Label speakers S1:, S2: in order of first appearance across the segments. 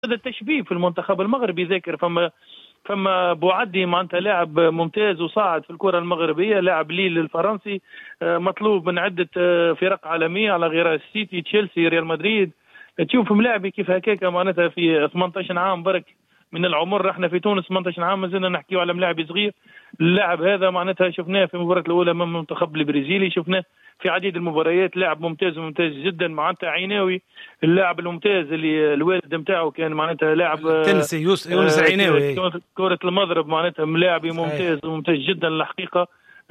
S1: هذا التشبيه في المنتخب المغربي. ذاكر فما بوعدي معناتها لاعب ممتاز وصاعد في الكرة المغربية، لاعب ليل الفرنسي، مطلوب من عدة فرق عالمية على غير السيتي، تشيلسي، ريال مدريد. تشوف ملاعبي كيف هكاك معناتها في 18 عام برك من العمر. احنا في تونس 18 عام مازلنا نحكيو على ملاعب صغير. اللاعب هذا معناتها شفناه في المباراة الأولى من المنتخب البرازيلي، شفناه في عديد المباريات، لاعب ممتاز ممتاز جدا. معناتها عيناوي اللاعب الممتاز اللي الوالد نتاعو كان معناتها لاعب
S2: تنسي يونس عيناوي
S1: كرة المضرب، معناتها ملاعبي ممتاز وممتاز جدا الحقيقة.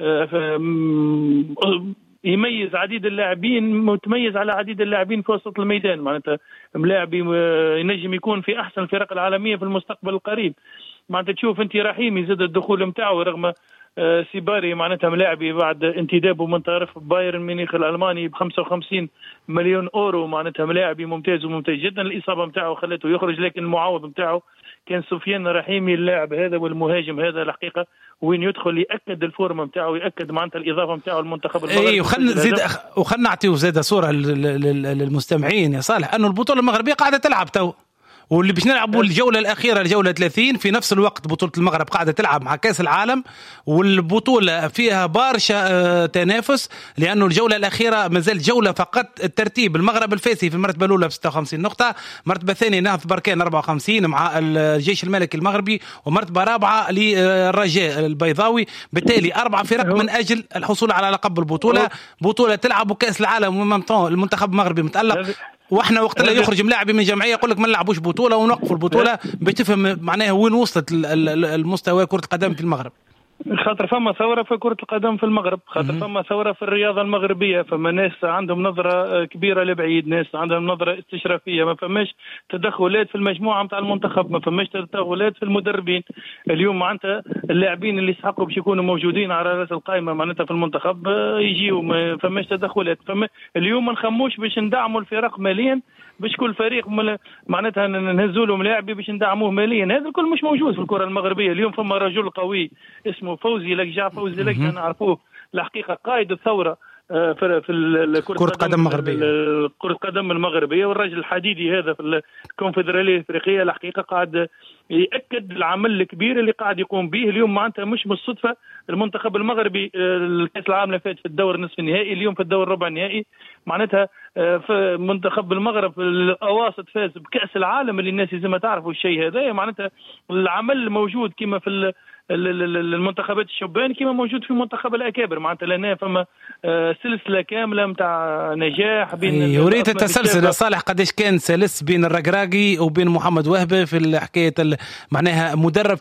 S1: يميز عديد اللاعبين، متميز على عديد اللاعبين في وسط الميدان. معناتها ملاعبي ينجم يكون في احسن الفرق العالميه في المستقبل القريب. معناتها تشوف انت رحيمي زاد الدخول نتاعو رغم سيباري معناتها ملاعبي بعد انتدابه من طرف بايرن ميونخ الالماني ب 55 مليون اورو. معناتها ملاعبي ممتاز وممتاز جدا. الاصابه نتاعو خلته يخرج، لكن المعوض نتاعو كان سفيان رحيمي اللاعب هذا والمهاجم هذا الحقيقه. وين يدخل ياكد الفورمه نتاعو، ياكد معناتها الاضافه نتاعو المنتخب المغربي.
S2: وخلنا نعطيو زيد صوره للمستمعين يا صالح انه البطوله المغربيه قاعده تلعب تو، واللي باش نلعبوا الجولة الأخيرة الجولة 30 في نفس الوقت. بطولة المغرب قاعدة تلعب مع كأس العالم، والبطولة فيها بارشة تنافس، لأنه الجولة الأخيرة مازال جولة فقط. الترتيب: المغرب الفاسي في المرتبة الأولى ب 56 نقطة، مرتبة ثانية نهضة بركان 54 مع الجيش الملكي المغربي، ومرتبة رابعة للرجاء البيضاوي. بالتالي 4 فرق من أجل الحصول على لقب البطولة. بطولة تلعب كأس العالم، المنتخب المغربي متألق. واحنا وقت اللي يخرج ملاعبي من جمعيه يقول لك ما نلعبوش بطوله ونوقفوا البطوله، بتفهم معناها وين وصلت المستوى كره القدم في المغرب.
S1: خاطر فما ثورة في كرة القدم في المغرب، خاطر فما ثورة في الرياضة المغربية. فما ناس عندهم نظرة كبيرة لبعيد، ناس عندهم نظرة استشرافية. ما فماش تدخلات في المجموعة متاع المنتخب، ما فماش تدخلات في المدربين. اليوم معناتها اللاعبين اللي يستحقوا باش يكونوا موجودين على رأس القائمة معناتها في المنتخب يجيوا، ما فماش تدخلات. اليوم ما نخموش باش ندعموا الفرق ماليا، باش كل فريق معناتها نهزوا له ملاعبي باش ندعموه ماليا. هذا الكل مش موجود في الكرة المغربية. اليوم فما رجل قوي اسمه فوزي لكجع، فوزي لكجع نعرفوه الحقيقة قائد الثورة في كرة القدم المغربية، كرة القدم المغربية. والرجل الحديدي هذا في الكونفدرالية الافريقية الحقيقة قاعد يأكد العمل الكبير اللي قاعد يقوم به. اليوم معناتها مش بالصدفة المنتخب المغربي الكأس العالم اللي فات في الدور نصف النهائي، اليوم في الدور ربع النهائي. معناتها في منتخب المغرب الأواسط فاز بكأس العالم اللي الناس لازم تعرفوا الشيء هذا. معناتها العمل موجود كما في المنتخبات الشبان كما موجود في منتخب الأكابر. معناتها لنا فما سلسلة كاملة متاع نجاح بين
S2: يريد التسلسل. صالح قديش كان سلس بين الرقراقي وبين محمد وهبة في حكاية معناها مدرب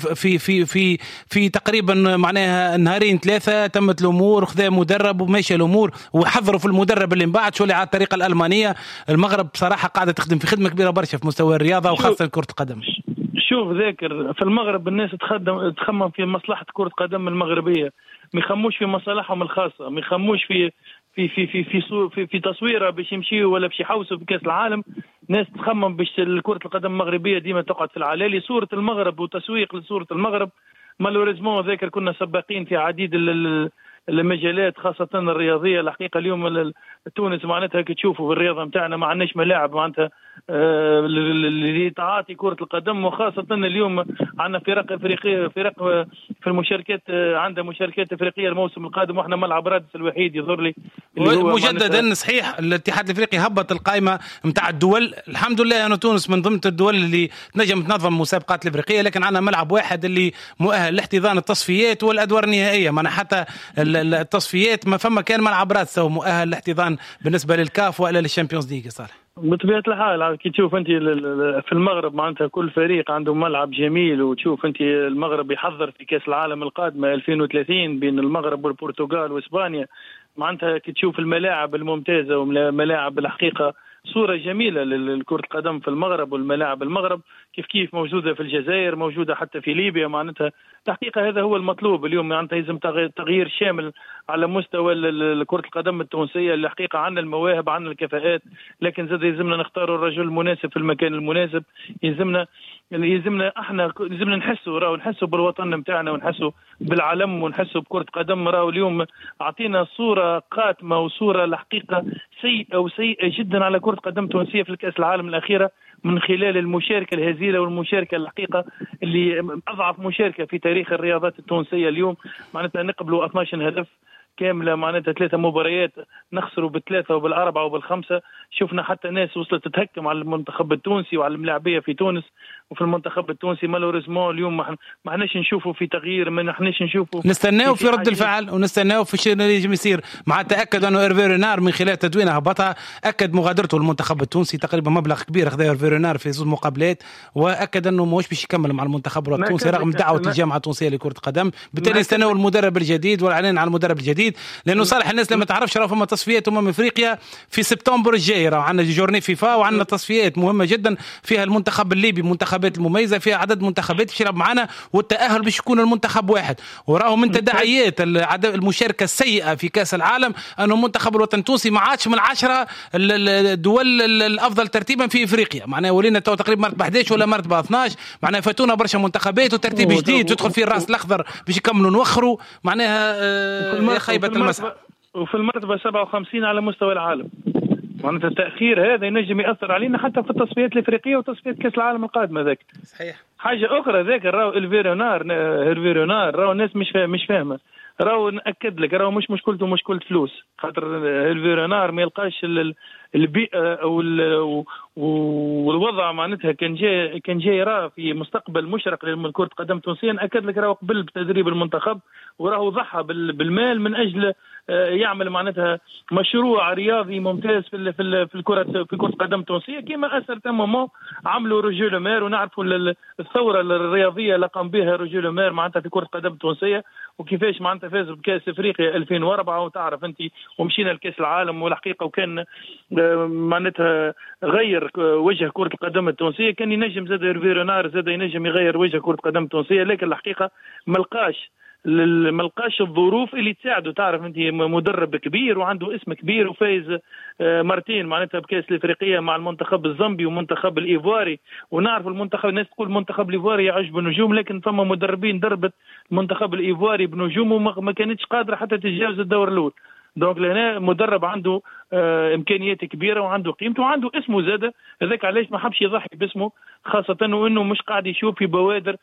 S2: في تقريبا معناها نهارين 3 تمت الأمور، خذا مدرب وماشي الأمور، وحضروا في المدرب اللي من بعد شو اللي على الطريقة الألمانية. المغرب بصراحة قاعدة تخدم في خدمة كبيرة برشا في مستوى الرياضة وخاصة كرة القدم.
S1: شوف ذاكر في المغرب الناس تخمم في مصلحة كرة القدم المغربية، ما يخموش في مصالحهم الخاصة، ما يخموش في تصويره باش يمشيوا ولا باش يحوسوا في كأس العالم. ناس تخمم باش كرة القدم المغربية ديما تقعد في العلالي. صورة المغرب وتسويق لصورة المغرب مالوريزمون ذاكر كنا سباقين في عديد المجالات خاصة الرياضية. الحقيقة اليوم تونس معناتها كتشوفوا في الرياضة متاعنا ما عندناش ملاعب معناتها اللي تعاطي كرة القدم، وخاصة اليوم عندنا فرق افريقية، فرق في المشاركات عندها مشاركات افريقية الموسم القادم، واحنا ملعب رادس الوحيد يظهر لي
S2: مجددا. صحيح الاتحاد الافريقي هبط القائمة متاع الدول، الحمد لله أن تونس من ضمن الدول اللي تنجم تنظم المسابقات الافريقية، لكن عندنا ملعب واحد اللي مؤهل لاحتضان التصفيات والادوار النهائية. معنا حتى التصفيات ما فما كان ملعب رادس مؤهل لاحتضان بالنسبة للكاف ولا للشامبيونز ليج. صالح
S1: بطبيعة الحال كي تشوف انت في المغرب معناتها كل فريق عنده ملعب جميل، وتشوف انت المغرب يحضر في كأس العالم القادمة 2030 بين المغرب والبرتغال واسبانيا. معناتها كي تشوف الملاعب الممتازة وملاعب الحقيقة صورة جميلة لكرة القدم في المغرب، والملاعب المغرب كيف موجودة في الجزائر، موجودة حتى في ليبيا. معناتها الحقيقة هذا هو المطلوب اليوم. معناتها لازم تغيير شامل على مستوى كرة القدم التونسية. الحقيقة عندنا المواهب، عندنا الكفاءات، لكن زاد يلزمنا نختار الرجل المناسب في المكان المناسب. يلزمنا احنا لازمنا نحسوا بالوطن نتاعنا، ونحسوا بالعلم، ونحسوا بكرة قدم. راهو اليوم اعطينا صورة قاتمة وصورة الحقيقة سيئة جدا على كرة قدم تونسية في الكأس العالم الأخيرة. من خلال المشاركه الهزيله والمشاركه الحقيقه اللي اضعف مشاركه في تاريخ الرياضات التونسيه اليوم. معناتها نقبلوا 12 هدف كامله، معناتها 3 مباريات نخسروا ب3 وبال4 وبال5. شفنا حتى ناس وصلت تتهكم على المنتخب التونسي وعلى الملاعبيه في تونس وفي المنتخب التونسي. مالوريزمون اليوم ما احناش نشوفوا في تغيير، ما احناش نشوفوا،
S2: نستناو في رد الفعل ونستناو في الشيء اللي يجي يصير. مع تاكد انه ايرفي رينار من خلال تدوينه هبطها اكد مغادرته للمنتخب التونسي، تقريبا مبلغ كبير اخذه ايرفي رينار في 2 مقابلات، واكد انه ماهوش باش يكمل مع المنتخب التونسي رغم دعوه الجامعه التونسيه لكره القدم. بالتالي نستناو المدرب الجديد والاعلان على المدرب الجديد، لانه صالح الناس اللي ما تعرفش راه فما تصفيات افريقيا في سبتمبر الجاي، راه عندنا جورني فيفا وعندنا تصفيات مهمه جدا فيها المنتخب الليبي، منتخبات المميزه فيها عدد منتخبات باش يلعب معنا، والتاهل باش يكون المنتخب واحد. وراه من تداعيات المشاركه السيئه في كاس العالم انه منتخب الوطن التونسي ما عادش من 10 الدول الافضل ترتيبا في افريقيا، معناها ولينا تو تقريبا مرتبه 11 ولا مرتبه 12، معناها فاتونا برشا منتخبات وترتيب جديد تدخل فيه الراس الاخضر باش يكملوا نوخروا، معناها خيبه المسعى.
S1: وفي المرتبه 57 على مستوى العالم. معناتها التأخير هذا ينجم يأثر علينا حتى في التصفيات الإفريقية وتصفيات كأس العالم القادمة. ذاك
S2: صحيح.
S1: حاجة أخرى ذاك راهو هيرفي رينار راهو الناس مش فاهمة. راهو نأكد لك راهو مش مشكلته مشكلة فلوس، خاطر هيرفي رينار ما يلقاش البيئة والوضع. معناتها كان جاي راه في مستقبل مشرق لكرة القدم التونسية. نأكد لك راهو قبل بتدريب المنتخب وراهو ضحى بالمال من أجل يعمل معناتها مشروع رياضي ممتاز في كرة القدم التونسية، كما أثر تماما عملوا روجيه لو مير. ونعرفوا الثورة الرياضية اللي قام بها روجيه لو مير معناتها في كرة القدم التونسية، وكيفاش معناتها فاز بكأس افريقيا 2004 وتعرف انت، ومشينا لكأس العالم. والحقيقة وكان معناتها غير وجه كرة القدم التونسية. كان ينجم زاد هيرفي رينار زاد ينجم يغير وجه كرة القدم التونسية، لكن الحقيقة ما لقاش الظروف اللي تساعده. تعرف انت مدرب كبير وعنده اسم كبير وفايز مرتين معناتها بكاس الافريقيه مع المنتخب الزامبي والمنتخب الايفواري. ونعرف المنتخب، الناس تقول المنتخب الايفواري يعجب النجوم، لكن فما مدربين دربت المنتخب الايفواري بنجوم وما كانتش قادره حتى تتجاوز الدور الاول. دونك لهنا مدرب عنده امكانيات كبيره وعنده قيمته وعنده اسمه زاده. هذاك علاش ما حبش يضحي باسمه، خاصه وانه مش قاعد يشوف في بوادر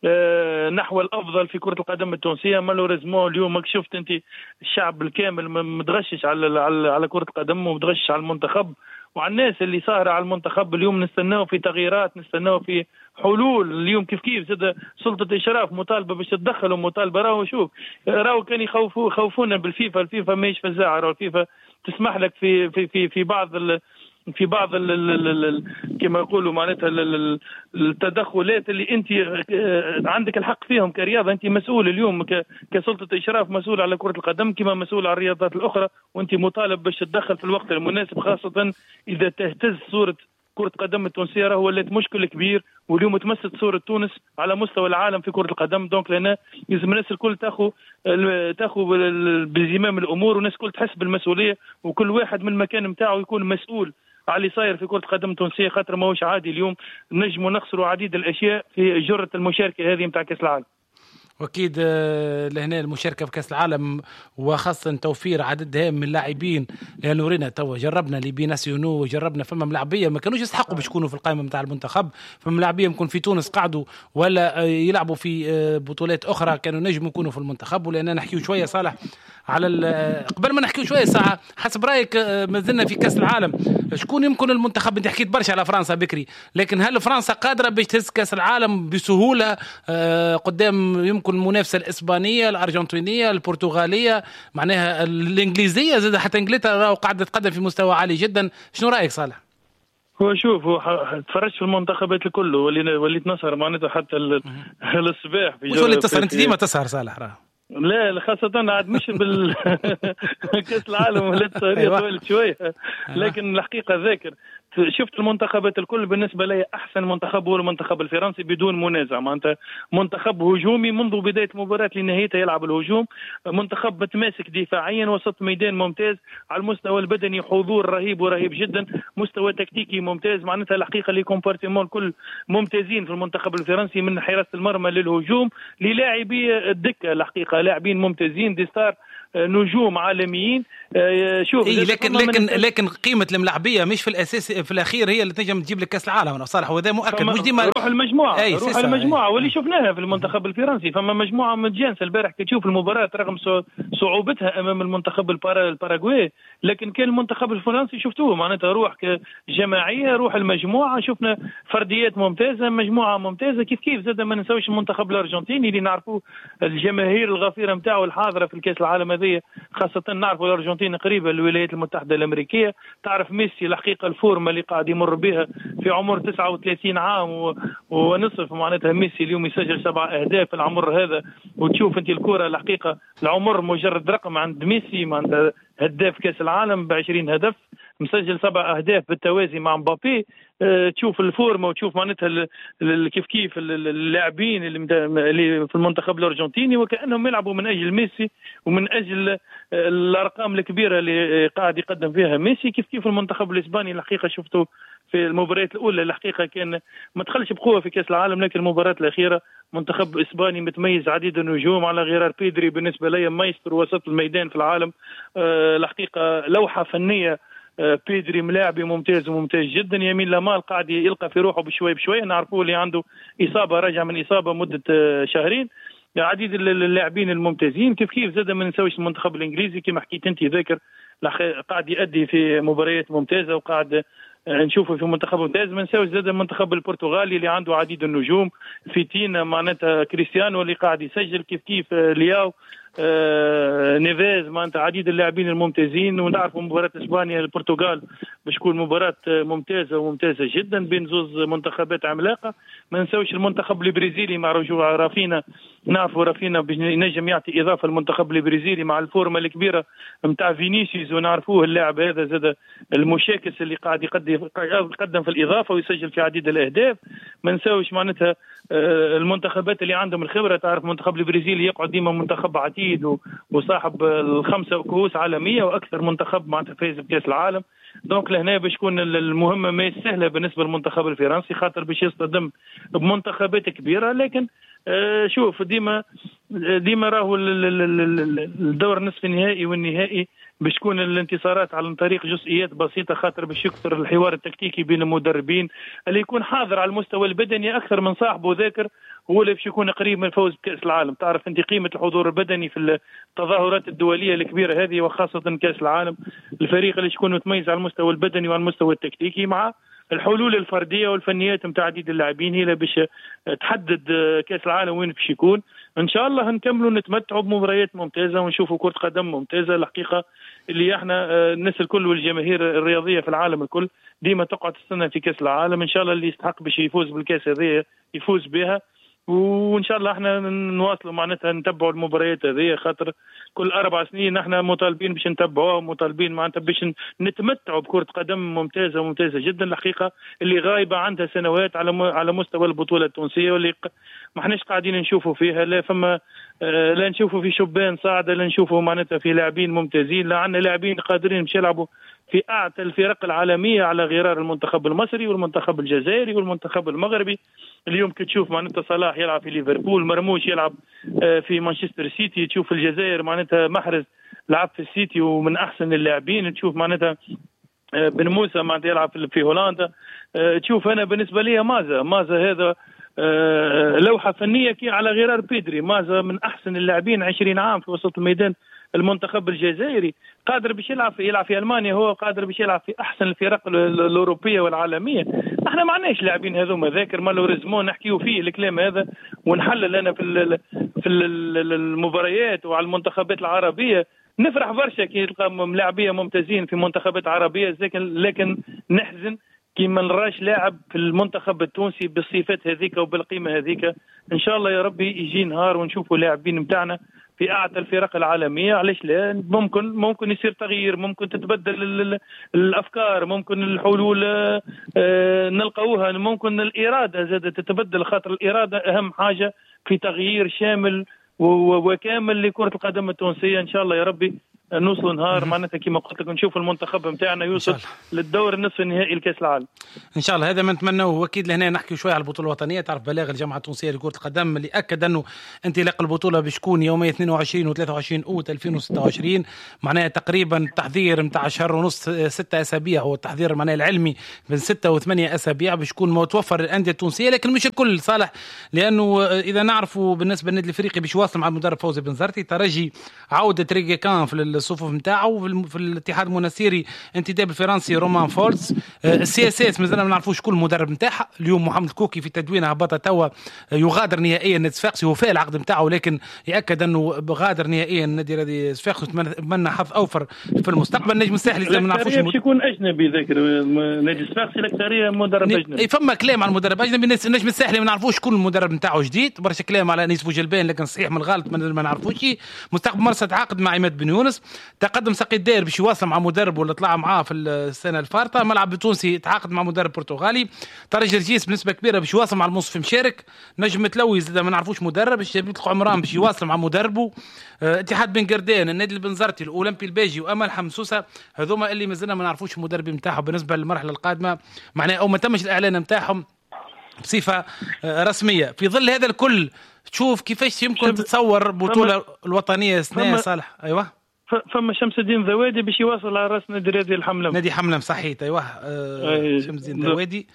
S1: نحو الافضل في كره القدم التونسيه. مالوريزمون اليوم ما شفت انت الشعب الكامل متغشش على كره القدم ومتغشش على المنتخب وعلى الناس اللي صاهره على المنتخب. اليوم نستناو في تغييرات، نستناو في حلول. اليوم كيف زاد سلطه اشراف مطالبه باش تتدخل ومطالبه. راهو شوف راهو كان يخوفونا بالفيفا. الفيفا ماهيش فزاعه، راهو الفيفا تسمح لك في بعض كما يقولوا معناتها التدخلات اللي انت عندك الحق فيهم كرياضه. انت مسؤول اليوم كسلطه اشراف، مسؤول على كره القدم كما مسؤول على الرياضات الاخرى، وانت مطالب باش تتدخل في الوقت المناسب، خاصه اذا تهتز صوره كرة القدم التونسية. راهو ولات مشكل كبير، واليوم تمست صورة تونس على مستوى العالم في كرة القدم. دونك لنا لازم الناس الكل تاخذ بزمام الأمور، والناس الكل تحس بالمسؤولية، وكل واحد من المكان متاعه يكون مسؤول على اللي صاير في كرة القدم التونسية، خاطر ماهوش عادي. اليوم نجموا نخسروا عديد الأشياء في جرة المشاركة هذه متاع كأس العالم.
S2: واكيد لهنا المشاركه في كاس العالم وخاصه توفير عدد هام من اللاعبين، لانه رينا توا جربنا لي بي ناسيونو وجربنا فما ملاعبيه ما كانوش يستحقوا باش يكونوا في القائمه نتاع المنتخب. فما ملاعبيه يمكن في تونس قعدوا ولا يلعبوا في بطولات اخرى كانوا نجموا يكونوا في المنتخب. ولان نحكيو شويه صالح على قبل ما نحكيو شويه ساعه، حسب رايك ما زلنا في كاس العالم، شكون يمكن المنتخب؟ انت حكيت برشا على فرنسا بكري، لكن هل فرنسا قادره باش تهز كاس العالم بسهوله قدام يمكن المنافسه الاسبانيه الارجنتينيه البرتغاليه معناها الانجليزيه زاد حتى انجلترا قاعده تقدم في مستوى عالي جدا؟ شنو رايك صالح؟
S1: هو شوف تفرجت في المنتخبات الكل وليت نسهر معناتها حتى الصباح
S2: مش وليت تسهر انت ديما تسهر صالح راه
S1: لا خاصة عاد مش كأس العالم ولا تسهرية طويلة شوية، لكن الحقيقة ذاكر شفت المنتخبات الكل بالنسبة لي أحسن منتخب هو المنتخب الفرنسي بدون منازع. معناتها منتخب هجومي منذ بداية المباراة لنهايتها يلعب الهجوم، منتخب متماسك دفاعيا، وسط ميدان ممتاز، على المستوى البدني حضور رهيب ورهيب جدا، مستوى تكتيكي ممتاز. معناتها الحقيقة لي كومبارتيمون كل ممتازين في المنتخب الفرنسي من حراسة المرمى للهجوم للاعبي الدكة. الحقيقة لاعبين ممتازين، دي ستار نجوم عالميين. شوف
S2: لكن قيمه الملاعبيه مش في الاساس في الاخير هي اللي تنجم تجيب لك كاس العالم. انا صالح وهذا مؤكد مش ديما
S1: روح المجموعه واللي شفناها في المنتخب الفرنسي. فما مجموعه متجانسه البارح كي تشوف المباراه رغم صعوبتها امام المنتخب الباراغواي، لكن كان المنتخب الفرنسي شفتوه معناتها روح جماعيه، روح المجموعه، شفنا فرديات ممتازه، مجموعه ممتازه. كيف زاد ما نساويش المنتخب الارجنتيني اللي نعرفوه الجماهير الغفيره نتاعو الحاضره في الكاس العالم هذه، خاصه نعرفوا الارجنتين قريبه للولايات المتحده الامريكيه. تعرف ميسي الحقيقه الفورمه اللي قاعد يمر بها في عمر 39 عام ونصف، معناتها ميسي اليوم يسجل 7 أهداف في العمر هذا. وتشوف انت الكره الحقيقه العمر مجرد رقم عند ميسي، معناتها هداف كاس العالم ب20 هدف، مسجل 7 أهداف بالتوازي مع مبابي. تشوف الفورمه وتشوف معناتها كيف اللاعبين اللي في المنتخب الارجنتيني وكانهم يلعبوا من اجل ميسي ومن اجل الارقام الكبيره اللي قاعد يقدم فيها ميسي. كيف المنتخب الاسباني الحقيقه شفته في المباريات الاولى الحقيقه كان ما دخلش بقوه في كاس العالم، لكن المباراه الاخيره منتخب اسباني متميز، عديد النجوم على غرار بيدري بالنسبه لي مايسترو وسط الميدان في العالم. الحقيقه لوحه فنيه. بيدري ملاعبي ممتاز جدا. يمين لامال قاعد يلقى في روحه بشوي نعرفوه اللي عنده اصابه، راجع من اصابه مده شهرين. عديد اللاعبين الممتازين. كيف زاد ما نساويش المنتخب الانجليزي كما حكيت انت ذاكر قاعد يؤدي في مباريات ممتازه وقاعد نشوفه في منتخب ممتاز. ما نساويش زاد المنتخب البرتغالي اللي عنده عديد النجوم، فيتينا معناتها كريستيانو اللي قاعد يسجل، كيف لياو نيفيز، معناتها عديد اللاعبين الممتازين. ونعرف مباراة اسبانيا البرتغال باش تكون مباراة ممتازة جدا بين زوز منتخبات عملاقة. ما نساويش المنتخب البرازيلي مع رجوع رافينا، نعرفوا رافينا نجم يعطي اضافة المنتخب البرازيلي مع الفورمة الكبيرة نتاع فينيسيوس، ونعرفوه اللاعب هذا زاد المشاكس اللي قاعد يقدم في الإضافة ويسجل في عديد الأهداف. ما نساويش معناتها المنتخبات اللي عندهم الخبرة. تعرف المنتخب البرازيلي يقعد ديما منتخب عتيد وصاحب 5 كؤوس عالمية وأكثر منتخب معناتها فاز بكأس العالم. دونك لهنا باش تكون المهمة ما سهلة بالنسبة للمنتخب الفرنسي، خاطر باش يصطدم بمنتخبات كبيرة. لكن شوف ديما راهو الدور نصف النهائي والنهائي باش تكون الانتصارات على طريق جزئيات بسيطة، خاطر باش يكثر الحوار التكتيكي بين المدربين اللي يكون حاضر على المستوى البدني أكثر من صاحبه ذاكر، هو اللي باش يكون قريب من الفوز بكأس العالم. تعرف انت قيمة الحضور البدني في التظاهرات الدولية الكبيرة هذه، وخاصة كأس العالم. الفريق اللي يكون متميز على المستوى البدني وعلى المستوى التكتيكي مع الحلول الفرديه والفنيات نتاع عديد اللاعبين هي اللي باش تحدد كاس العالم وين باش يكون. ان شاء الله نكملوا نتمتعوا بمباريات ممتازه ونشوفوا كره قدم ممتازه. الحقيقه اللي احنا الناس الكل والجماهير الرياضيه في العالم الكل ديما تقعد تستنى في كاس العالم. ان شاء الله اللي يستحق باش يفوز بالكاس هذه يفوز بها، وان شاء الله احنا نواصلوا معناتها نتبعوا المباريات هذه، خاطر كل 4 سنين احنا مطالبين باش نتبعوها ومطالبين معناتها باش نتمتعوا بكرة قدم ممتازة جدا الحقيقة، اللي غايبة عندها سنوات على مستوى البطولة التونسية، واللي ما احناش قاعدين نشوفوا فيها. لا فما لا نشوفوا في شبان صاعدة، لا نشوفوا معناتها في لاعبين ممتازين، لا عندنا لاعبين قادرين باش يلعبوا في أعتى الفرق العالمية على غرار المنتخب المصري والمنتخب الجزائري والمنتخب المغربي. اليوم كتشوف معناتها صلاح يلعب في ليفربول، مرموش يلعب في مانشستر سيتي، تشوف الجزائر معناتها محرز لعب في السيتي ومن أحسن اللاعبين، تشوف معناتها بن موسى معناتها يلعب في هولندا. تشوف أنا بالنسبة لي مازا هذا لوحة فنية على غرار بيدري. مازا من أحسن اللاعبين 20 عام في وسط الميدان المنتخب الجزائري، قادر باش يلعب في المانيا، هو قادر باش يلعب في احسن الفرق الاوروبيه والعالميه. احنا ما عندناش لاعبين هذوما ذاكر مالوريزمون نحكيو فيه الكلام هذا ونحلل انا في المباريات وعلى المنتخبات العربيه. نفرح برشا كي نلقى لاعبيه ممتازين في منتخبات عربيه، لكن نحزن كي ما نراش لاعب في المنتخب التونسي بالصفات هذيك وبالقيمه هذيك. ان شاء الله يا ربي يجي نهار ونشوفوا لاعبين نتاعنا في أعتى الفرق العالمية. علاش لا؟ ممكن يصير تغيير، ممكن تتبدل الأفكار، ممكن الحلول نلقوها، ممكن الإرادة زادة تتبدل، خاطر الإرادة أهم حاجة في تغيير شامل وكامل لكرة القدم التونسية. إن شاء الله يا ربي نوصلوا نهار معناتها كما قلت لك نشوف المنتخب نتاعنا يوصل للدور النصف النهائي لكاس العالم
S2: ان شاء الله. هذا ما نتمناه. واكيد لهنا نحكي شويه على البطوله الوطنيه. تعرف بلاغ الجامعه التونسيه لكره القدم اللي اكد انه انطلاق البطوله بتكون يومي 22 و23 اوت 2026، معناها تقريبا تحضير نتاع شهر ونص 6 اسابيع، هو التحضير معناها العلمي من 6 و8 اسابيع باش يكون متوفر للانديه التونسيه، لكن مش الكل صالح، لانه اذا نعرفوا بالنسبه للنادي الافريقي باش يواصل مع المدرب فوزي بن زرتي، ترجي عوده ريغي كان في الصفوف نتاعو، في الاتحاد المنستيري انتداب الفرنسي رومان فولتس، السي اس اس مازال ما نعرفوش كل المدرب نتاعها. اليوم محمد كوكي في تدوينه هبط توا يغادر نهائيا نادي صفاقسي، وفاء العقد نتاعو لكن ياكد انه غادر نهائيا نادي صفاقسي، نتمنى حظ اوفر في المستقبل. النجم الساحلي زي ما نعرفوش
S1: باش يكون اجنبي ذاكر نادي صفاقسي الاكثريه مدرب اجنبي،
S2: فما كلام على المدرب اجنبي. النجم الساحلي ما نعرفوش كل المدرب نتاعو جديد، برشا كلام على نيس بوجلبان لكن صحيح من الغلط ما نعرفوش. مستقبل مرسى تعاقد مع عماد بن يونس، تقدم سقي الدير باش يواصل مع مدرب ولا طلع معاه في السنه الفارطه. ملعب التونسي تعاقد مع مدرب برتغالي. ترجي رجيس بنسبه كبيره باش يواصل مع المنصف مشارك. نجم متلوي زاد ما نعرفوش مدرب. الشبيب عمران باش يواصل مع مدربه. اتحاد بن قردان، النادي البنزرتي، الاولمبي الباجي وامل حمسوسه، هذوما اللي مازلنا ما نعرفوش المدرب نتاعهم بالنسبه للمرحله القادمه، معناها او ما تمش الاعلان نتاعهم بصفه رسميه. في ظل هذا الكل تشوف كيفاش يمكن تتصور بطوله الوطنيه سنه صالح؟ ايوه
S1: فما شمس الدين ذوادي باش يواصل على راس نادي الحملم.
S2: نادي حملم صحيح. ايوه شمس الدين ذوادي.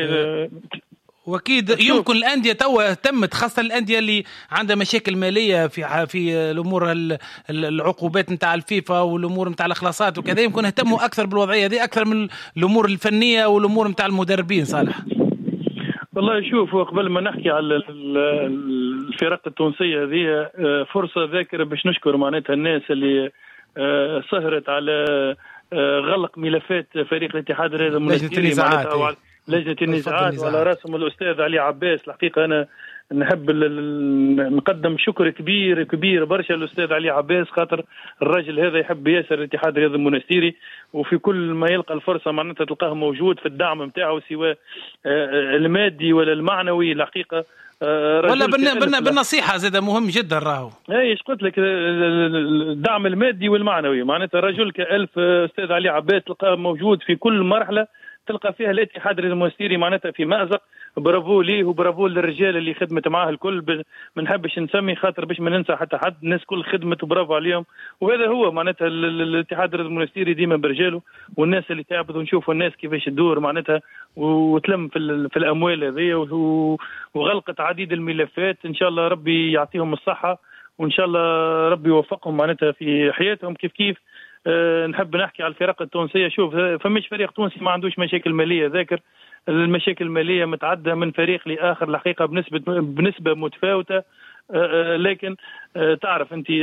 S2: واكيد يمكن الانديه توا اهتمت، خاصه الانديه اللي عندها مشاكل ماليه في الامور العقوبات نتاع الفيفا والامور نتاع الاخلاصات وكذا، يمكن اهتموا اكثر بالوضعيه دي اكثر من الامور الفنيه والامور نتاع المدربين. صالح
S1: والله شوف، قبل ما نحكي على الفرق التونسيه هذه فرصه ذاكره باش نشكر معناتها الناس اللي سهرت على غلق ملفات فريق الاتحاد الرياضي المنستيري معناتها لجنة النزاعات وعلى راسهم الأستاذ علي عباس. الحقيقة أنا نحب نقدم شكر كبير كبير برشا للأستاذ علي عباس، خاطر الرجل هذا يحب ياسر الاتحاد الرياضي المنستيري، وفي كل ما يلقى الفرصة معناتها تلقاه موجود في الدعم نتاعه سواء المادي ولا المعنوي. الحقيقة
S2: ولا بالنصيحة زاد مهم جدا راهو.
S1: ايش قلت لك، الدعم المادي والمعنوي معناتها رجل كألف أستاذ علي عباس تلقاه موجود في كل مرحلة تلقى فيها الاتحاد المنستيري معناتها في مأزق. برافو ليه وبرافو للرجال اللي خدمت معاه الكل، ما نحبش نسمي خاطر باش ما ننسى حتى حد، الناس كل خدمت وبرافو عليهم. وهذا هو معناتها الاتحاد المنستيري ديما برجاله والناس اللي تعبت، ونشوفوا الناس كيفاش تدور معناتها وتلم في الاموال هذه وغلقت عديد الملفات. ان شاء الله ربي يعطيهم الصحه، وان شاء الله ربي يوفقهم معناتها في حياتهم. كيف نحب نحكي على الفرق التونسيه. شوف، فمش فريق تونسي ما عندوش مشاكل ماليه، ذاكر المشاكل الماليه متعدده من فريق لاخر الحقيقه بنسبه متفاوته. لكن تعرف انت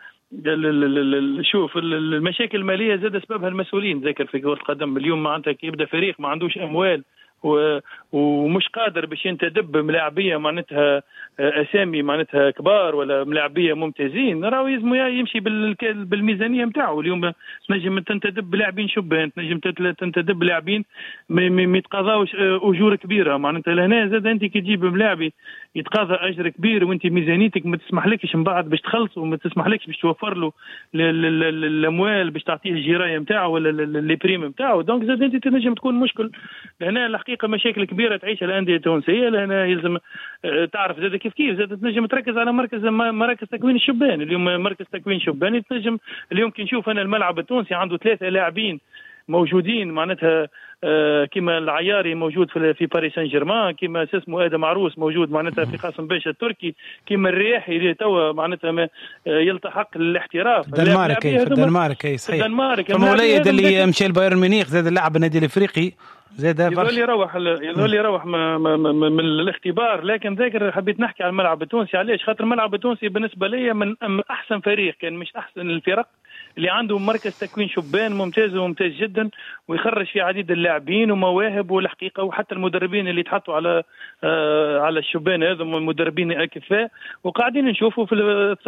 S1: شوف المشاكل الماليه زاد سببها المسؤولين. ذاكر في كره القدم اليوم معناتها يبدا فريق ما عندوش اموال ومش قادر باش ينتدب ملاعبيه معناتها اسامي معناتها كبار ولا ملاعبيه ممتازين، راهو يلزم يمشي بالميزانيه نتاعو. اليوم تنجم تنتدب لاعبين شبان، تنجم تنتدب لاعبين ما يتقاضاوش اجور كبيره معناتها. لهنا زاد انت كي تجيب ملاعبي يتقاضى اجر كبير وانت ميزانيتك ما تسمحلكش من بعد باش تخلص، وما تسمحلكش باش توفر له الاموال باش تعطيه الجرايه نتاعو ولا لي بريم نتاعو، دونك زاد انت تنجم تكون مشكل. لهنا الحقيقه مشاكل كبيره تعيشها الانديه التونسيه. لهنا يلزم تعرف زاد كيف زاد تنجم تركز على مراكز تكوين الشبان. اليوم مركز تكوين شبان تنجم اليوم كي نشوف انا الملعب التونسي عنده 3 لاعبين موجودين معناتها كما العياري موجود في باريس سان جيرمان، كما اسمه ادم عروس موجود معناتها في قاسم باشا التركي، كما الرياحي اللي توا معناتها يلتحق للاحتراف
S2: في الدنمارك صحيح. فما وليد اللي مشى البايرن ميونخ زاد اللاعب النادي الافريقي زاد
S1: يظل يروح من الاختبار. لكن ذاكر حبيت نحكي على الملعب التونسي. علاش؟ خاطر الملعب التونسي بالنسبه لي من احسن فريق، كان مش احسن الفرق اللي عنده مركز تكوين شبان ممتاز جدا، ويخرج في عديد اللاعبين ومواهب. والحقيقه وحتى المدربين اللي تحطوا على الشبان هذا مدربين اكفاء، وقاعدين نشوفوا في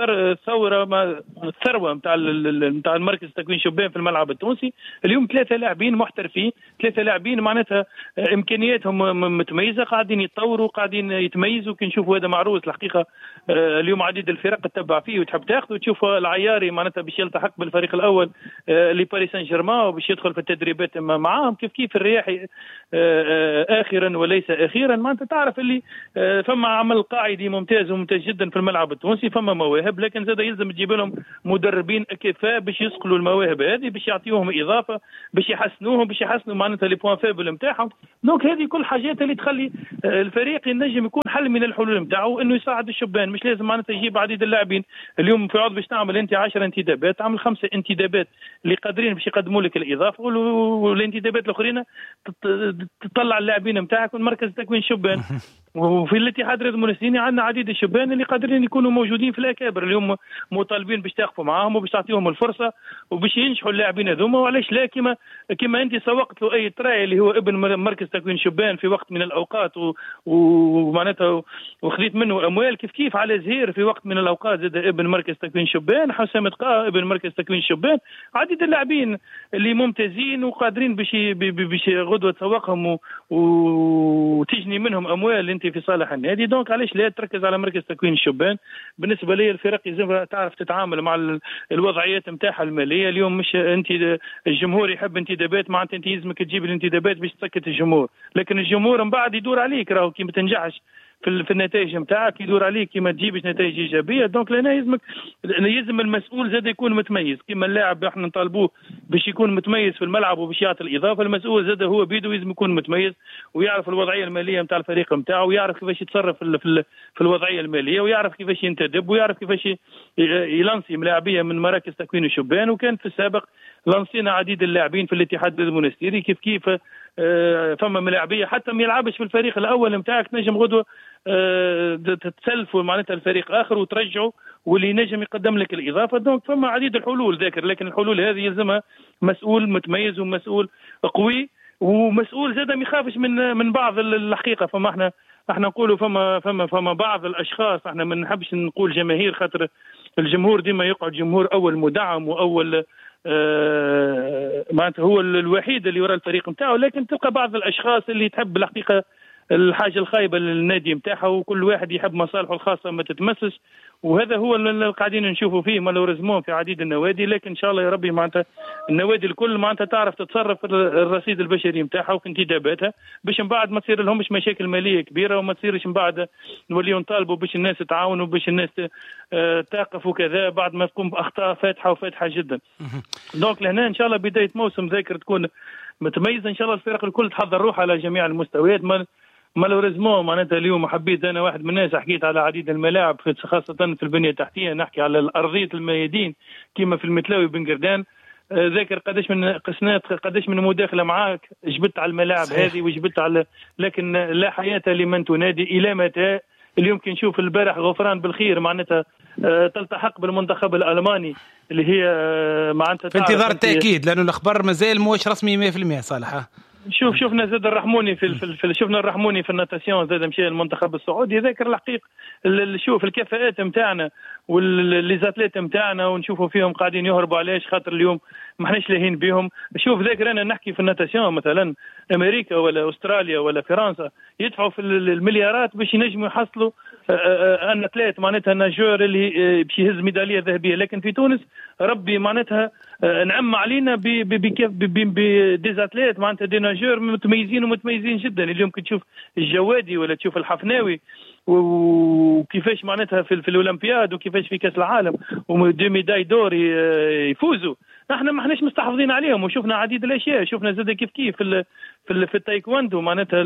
S1: الثروه نتاع المركز تكوين شبان في الملعب التونسي. اليوم 3 لاعبين محترفين، 3 لاعبين معناتها امكانياتهم متميزه، قاعدين يتطوروا قاعدين يتميزوا. كي نشوفوا هذا معروس الحقيقه اليوم عديد الفرق تتبع فيه وتحب تاخذ، وتشوف العياري معناتها باش يلتحق بالفريق الفريق الاول لباريس سان جيرمان وباش يدخل في التدريبات معاهم. كيف الرياحي اخرا وليس اخيرا. ما انت تعرف اللي فما عمل قاعدي ممتاز وممتاز جدا في الملعب التونسي، فما مواهب، لكن زاد يلزم تجيب لهم مدربين كفاء باش يسقلوا المواهب هذه، باش يعطيوهم اضافه، باش يحسنوهم، باش يحسنوا معناتها لي بوان فيبل نتاعهم. دونك هذه كل حاجات اللي تخلي الفريق ينجم يكون حل من الحلول نتاعو انه يساعد الشبان. مش لازم معناتها يجيب عديد اللاعبين. اليوم في عوض باش تعمل انت 10 انتدابات، تعمل 5 انتدابات اللي قادرين باش يقدموا لك الاضافه، والانتدابات الاخرين تطلع اللاعبين نتاعك من مركز تكوين شبان. وفي الاتحاد الرياضي المنستيري عندنا عديد الشبان اللي قادرين يكونوا موجودين في الاكابر اليوم، مطالبين باش تقفوا معاهم وباش تعطيهم الفرصه وباش ينجحوا اللاعبين هذوما. وعلاش لا، كما انت سوقت له اي تراي اللي هو ابن مركز تكوين شبان في وقت من الاوقات ومعناتها وخذيت منه اموال، كيف على زهير في وقت من الاوقات زاد ابن مركز تكوين شبان، حسام تقاه ابن مركز تكوين شبان. عديد اللاعبين اللي ممتازين وقادرين باش غدوه تسوقهم وتجني منهم اموال انت في صالح النادي. دونك علاش لا تركز على مركز تكوين الشبان. بالنسبه لي الفرق لازم تعرف تتعامل مع الوضعيات نتاعها الماليه. اليوم مش انت الجمهور يحب انتدابات، معناتها انت لازمك تجيب الانتدابات باش تسكت الجمهور، لكن الجمهور من بعد يدور عليك، راهو كي ما تنجحش في النتائج نتاعك يدور عليك كي ما تجيبش نتائج ايجابيه. دونك لنا يلزم المسؤول زاد يكون متميز. كما اللاعب احنا نطالبوه باش يكون متميز في الملعب وباش يعطي الاضافه، المسؤول زاد هو بيده لازم يكون متميز ويعرف الوضعيه الماليه نتاع الفريق نتاعه، ويعرف كيفاش يتصرف في الوضعيه الماليه، ويعرف كيفاش ينتدب، ويعرف كيفاش يلانسي ملاعبيه من مراكز تكوين الشبان. وكان في السابق لانسينا عديد اللاعبين في الاتحاد المنستيري كيف فما ملاعبيه حتى ما يلعبش في الفريق الاول نتاعك تنجم غدوه تتسلفوا معناتها الفريق اخر وترجعوا واللي نجم يقدم لك الاضافه. دونك فما عديد الحلول ذاكر، لكن الحلول هذه يلزمها مسؤول متميز ومسؤول قوي ومسؤول زاد ما يخافش من بعض الحقيقه. فما احنا نقولوا فما بعض الاشخاص، احنا ما نحبش نقول جماهير خاطر الجمهور ديما يقعد جمهور اول مدعم واول معناتها هو الوحيد اللي وراء الفريق نتاعو، لكن تلقى بعض الاشخاص اللي تحب الحقيقه الحاجه الخايبه للنادي نتاعها، وكل واحد يحب مصالحه الخاصه ما تتمسش. وهذا هو اللي قاعدين نشوفوا فيه مالوريزمون في عديد النوادي. لكن ان شاء الله يا ربي معناتها النوادي الكل معناتها تعرف تتصرف الرصيد البشري نتاعها وفي انتداباتها باش من بعد ما تصير لهمش مشاكل ماليه كبيره، وما تصيرش من بعد نوليو نطالبوا باش الناس تعاونوا باش الناس تقف وكذا بعد ما تقوم باخطاء فاتحه جدا. دونك لهنا ان شاء الله بدايه موسم ذاكر تكون متميزه ان شاء الله. الفرق الكل تحضر روحها على جميع المستويات. مالوريزمون معناتها اليوم حبيت انا واحد من الناس حكيت على عديد الملاعب خاصه في البنيه التحتيه، نحكي على ارضيه الميادين كما في المتلاوي بن قردان. ذاكر قداش من قسنات قداش من مداخله معاك جبت على الملاعب هذه وجبت على، لكن لا حياه لمن تنادي. الى متى؟ اليوم كي نشوف البارح غفران بالخير معناتها تلتحق بالمنتخب الالماني اللي هي معناتها
S2: في انتظار التاكيد، لانه الاخبار مازال موش رسمي 100% صالح.
S1: شفنا زاد الرحموني شفنا الرحموني في الناتاسيون زاد مشى المنتخب السعودي. ذاكر الحقيقه شوف الكفاءات نتاعنا والليزاتليت نتاعنا ونشوفوا فيهم قاعدين يهربوا. علاش؟ خاطر اليوم ما احناش لاهين بهم. شوف ذاكر انا نحكي في الناتاسيون مثلا امريكا ولا استراليا ولا فرنسا يدفعوا في المليارات باش ينجموا يحصلوا ان اتليت معناتها ناجور اللي باش يهز ميداليه ذهبيه. لكن في تونس ربي معناتها نعم علينا بديزاتليت معناتها دي ناجور متميزين جدا. اليوم كي تشوف الجوادي ولا تشوف الحفناوي وكيفاش معناتها في الاولمبياد وكيفاش في كاس العالم ودي ميداي دور يفوزوا، احنا ما احناش مستحافظين عليهم. وشفنا عديد الاشياء، شفنا زاد كيف في التايكواندو معناتها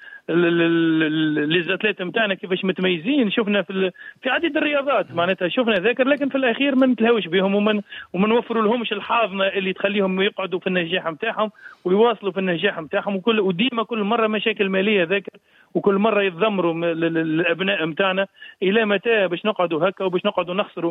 S1: ليزاتليت نتاعنا كيفاش متميزين. شفنا في عديد الرياضات معناتها شفنا ذاكر، لكن في الاخير ما نتلهوش بهم وما نوفروا لهمش الحاضنه اللي تخليهم يقعدوا في النجاح نتاعهم ويواصلوا في النجاح نتاعهم. وديما كل مره مشاكل ماليه ذاكر، وكل مره يتذمروا الابناء نتاعنا. الى متى باش نقعدوا هكا وباش نقعدوا نخسروا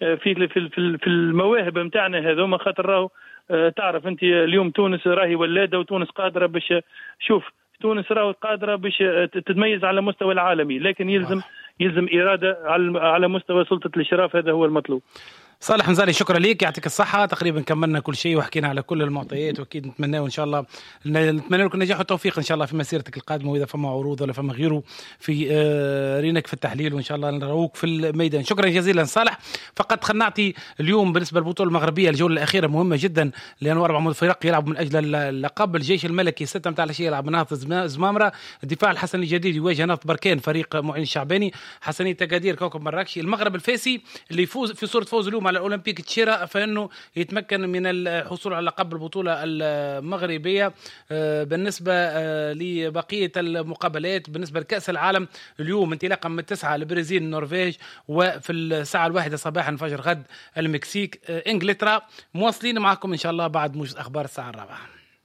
S1: في المواهب نتاعنا هذوما؟ خاطر راهو تعرف انت اليوم تونس راهي ولاده، وتونس قادره باش شوف تونس راهو قادره باش تتميز على مستوى العالمي، لكن يلزم اراده على مستوى سلطه الاشراف. هذا هو المطلوب.
S2: صالح مزالي شكرا ليك، يعطيك الصحة. تقريبا كملنا كل شيء وحكينا على كل المعطيات، وأكيد نتمنى إن شاء الله نتمنى لكم النجاح والتوفيق إن شاء الله في مسيرتك القادمة، وإذا فما عروض ولا فما غيره في رينك في التحليل، وإن شاء الله نراوك في الميدان. شكرا جزيلا صالح. فقط خلنا نعطي اليوم بالنسبة للبطولة المغربية الجولة الأخيرة مهمة جدا، لأنه 4 فرق يلعبوا من أجل اللقب. الجيش الملكي 6 متاع العشية يلعب نهضة زمامرة، الدفاع الحسني الجديد يواجه نهضة بركان فريق معين الشعباني، حسنية تقادير كوكب مراكش. المغرب الفاسي اللي يفوز في صورة فوز اليوم على الأولمبيك تشيرا فإنه يتمكن من الحصول على لقب البطولة المغربية. بالنسبة لبقية المقابلات بالنسبة لكأس العالم اليوم انطلاقا من 9 البرازيل النرويج، وفي الساعة 1 صباحا فجر غد المكسيك انجلترا. مواصلين معكم إن شاء الله بعد موجز أخبار الساعة 4.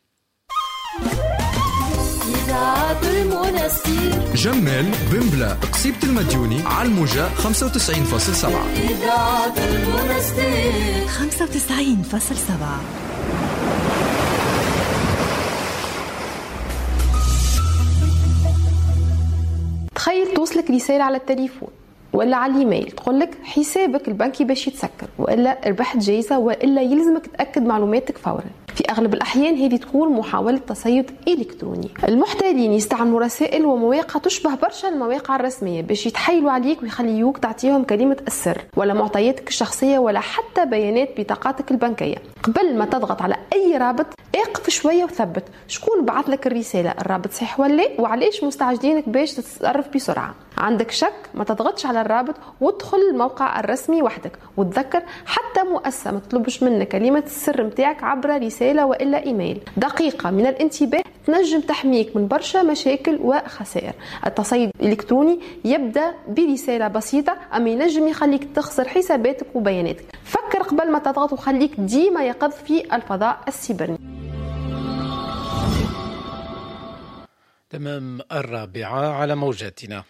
S3: جمال بمبلا قصيبة المديوني على الموجة 95.7.
S4: 95.7.
S5: تخيل توصلك رسالة على التليفون ولا على الايميل تقول لك حسابك البنكي باش يتسكر، والا ربحت جايزه، والا يلزمك تاكد معلوماتك فورا. في اغلب الاحيان هذه تكون محاوله تصيد الكتروني. المحتالين يستعملوا رسائل ومواقع تشبه برشا المواقع الرسميه باش يتحايلوا عليك ويخليوك تعطيهم كلمه السر ولا معطياتك الشخصيه ولا حتى بيانات بطاقاتك البنكيه. قبل ما تضغط على اي رابط اقف شويه وثبت شكون بعث لك الرساله، الرابط صحيح ولا وعليش مستعجلينك باش تتصرف بسرعه. عندك شك ما تضغطش على الرابط وادخل الموقع الرسمي وحدك. وتذكر حتى مؤسسه ما تطلبش منك كلمه السر متاعك عبر رساله والا ايميل. دقيقه من الانتباه تنجم تحميك من برشا مشاكل وخسائر. التصيد الالكتروني يبدا برساله بسيطه اما ينجم يخليك تخسر حساباتك وبياناتك. فكر قبل ما تضغط وخليك ديما يقظ في الفضاء السيبرني.
S6: تمام 4 على موجاتنا.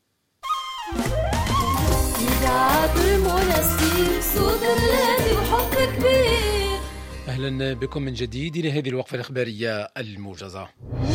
S6: أهلا بكم من جديد إلى هذه الوقفة الإخبارية الموجزة.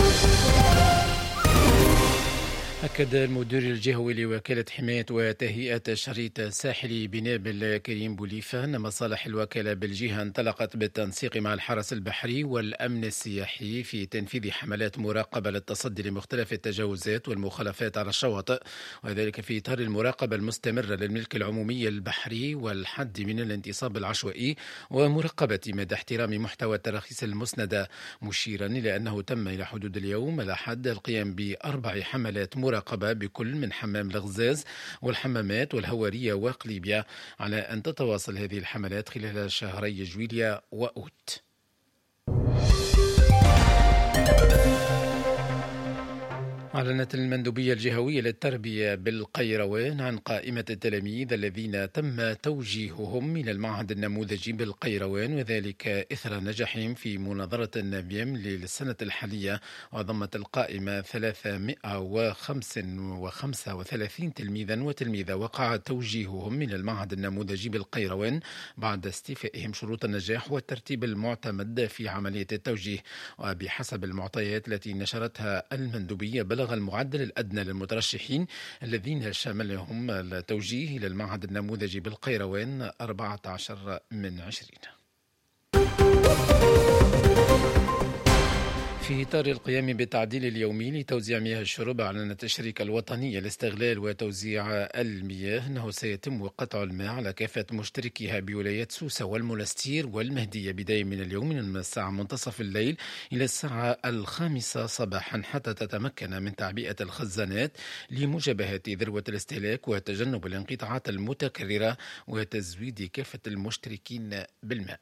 S6: أكد المدير الجهوي لوكالة حماية وتهيئة الشريط الساحلي بنابل كريم بوليفة أن مصالح الوكالة بالجهة انطلقت بالتنسيق مع الحرس البحري والأمن السياحي في تنفيذ حملات مراقبة للتصدي لمختلف التجاوزات والمخالفات على الشواطئ، وذلك في إطار المراقبة المستمرة للملك العمومي البحري والحد من الانتصاب العشوائي ومراقبة مدى احترام محتوى التراخيص المسندة، مشيرا إلى أنه تم إلى حدود اليوم الأحد القيام ب4 حملات مراقبة بكل من حمام الغزاز والحمامات والهوارية وقليبيا، على أن تتواصل هذه الحملات خلال شهري جويليا وأوت. أعلنت المندوبية الجهوية للتربية بالقيروان عن قائمة التلاميذ الذين تم توجيههم إلى المعهد النموذجي بالقيروان، وذلك إثر نجاحهم في مناظرة النبيم للسنة الحالية، وضمت القائمة 335 تلميذا وتلميذة وقع توجيههم إلى المعهد النموذجي بالقيروان بعد استيفائهم شروط النجاح والترتيب المعتمد في عملية التوجيه. وبحسب المعطيات التي نشرتها المندوبية بلغ المعدل الأدنى للمترشحين الذين شملهم التوجيه إلى المعهد النموذجي بالقيروان 14 من 20. في إطار القيام بالتعديل اليومي لتوزيع مياه الشرب، أعلنت الشركة الوطنية لاستغلال وتوزيع المياه أنه سيتم قطع الماء على كافة مشتركيها بولايات سوسة والمنستير والمهدية بداية من اليوم من الساعة منتصف الليل إلى الساعة 5 صباحا، حتى تتمكن من تعبئة الخزانات لمجابهة ذروة الاستهلاك وتجنب الانقطاعات المتكررة وتزويد كافة المشتركين بالماء.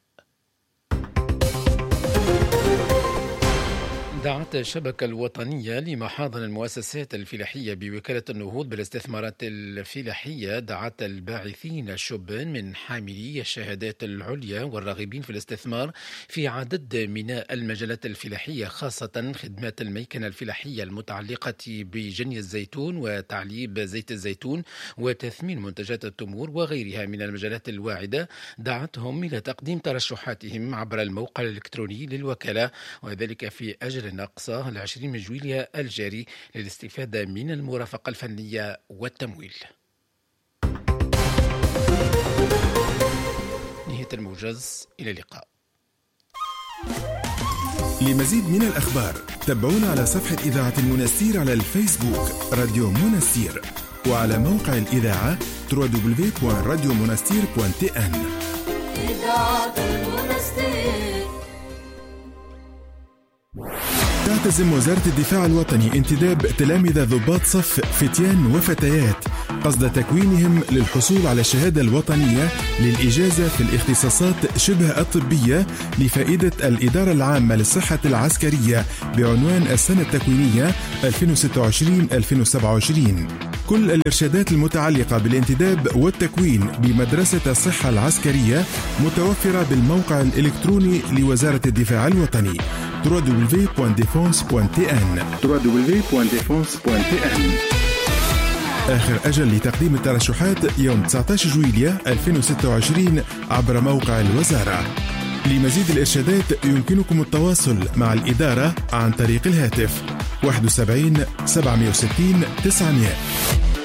S6: دعت الشبكة الوطنية لمحاضن المؤسسات الفلاحية بوكالة النهوض بالاستثمارات الفلاحية، دعت الباعثين الشبان من حاملي الشهادات العليا والراغبين في الاستثمار في عدد من المجالات الفلاحية، خاصة خدمات الميكنة الفلاحية المتعلقة بجني الزيتون وتعليب زيت الزيتون وتثمين منتجات التمور وغيرها من المجالات الواعدة. دعتهم إلى تقديم ترشحاتهم عبر الموقع الإلكتروني للوكالة، وذلك في أجل أقصى 20 جويليا الجاري للاستفادة من المرافقة الفنية والتمويل. الصوت الموجز. إلى اللقاء.
S4: لمزيد من الأخبار تابعونا على صفحة إذاعة المنستير على الفيسبوك راديو منستير، وعلى موقع الإذاعة www.radiomonastir.tn. إذاعة المنستير. تعتزم وزارة الدفاع الوطني انتداب تلامذة ضباط صف فتيان وفتيات قصد تكوينهم للحصول على الشهادة الوطنية للإجازة في الاختصاصات شبه الطبية لفائدة الإدارة العامة للصحة العسكرية بعنوان السنة التكوينية 2026-2027. كل الإرشادات المتعلقة بالانتداب والتكوين بمدرسة الصحة العسكرية متوفرة بالموقع الإلكتروني لوزارة الدفاع الوطني www.defense.tn. آخر أجل لتقديم الترشحات يوم 19 جويلية 2026 عبر موقع الوزارة. لمزيد الإرشادات يمكنكم التواصل مع الإدارة عن طريق الهاتف 71 760 900.